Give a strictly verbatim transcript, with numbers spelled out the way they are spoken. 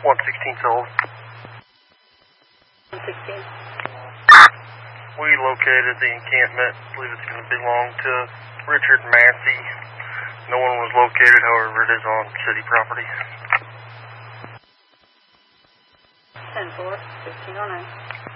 one sixteen sold. one sixteen. We located the encampment. I believe it's going to belong to Richard Massey. No one was located, however, it is on city property. ten four, fifteen oh nine.